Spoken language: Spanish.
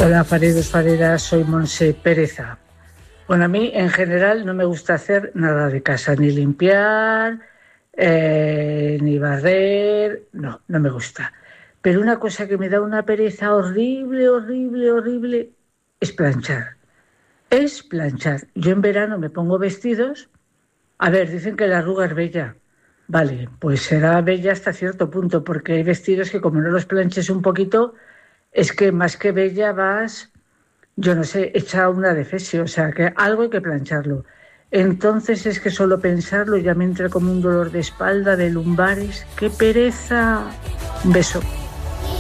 Hola, Faredas, soy Monse Pereza. Bueno, a mí en general no me gusta hacer nada de casa, ni limpiar, ni barrer, no me gusta. Pero una cosa que me da una pereza horrible, es planchar. Es planchar. Yo en verano me pongo vestidos. A ver, dicen que la arruga es bella. Vale, pues será bella hasta cierto punto, porque hay vestidos que como no los planches un poquito, es que más que bella vas, yo no sé, hecha una defesio, o sea, que algo hay que plancharlo. Entonces es que solo pensarlo ya me entra como un dolor de espalda, de lumbares. ¡Qué pereza! Un beso.